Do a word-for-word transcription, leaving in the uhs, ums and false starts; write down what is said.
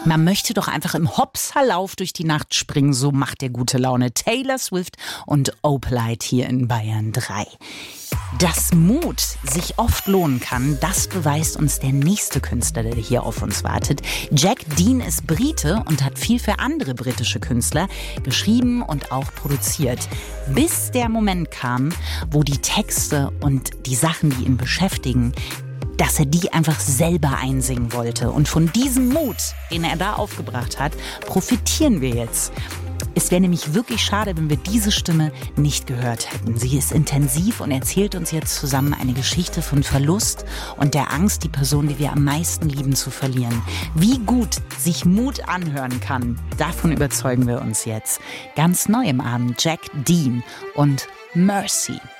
Man möchte doch einfach im Hopserlauf durch die Nacht springen, so macht der gute Laune. Taylor Swift und Opalite hier in Bayern drei. Dass Mut sich oft lohnen kann, das beweist uns der nächste Künstler, der hier auf uns wartet. Jack Dean ist Brite und hat viel für andere britische Künstler geschrieben und auch produziert. Bis der Moment kam, wo die Texte und die Sachen, die ihn beschäftigen, dass er die einfach selber einsingen wollte. Und von diesem Mut, den er da aufgebracht hat, profitieren wir jetzt. Es wäre nämlich wirklich schade, wenn wir diese Stimme nicht gehört hätten. Sie ist intensiv und erzählt uns jetzt zusammen eine Geschichte von Verlust und der Angst, die Person, die wir am meisten lieben, zu verlieren. Wie gut sich Mut anhören kann, davon überzeugen wir uns jetzt. Ganz neu im Abend Jack Dean und Mercy.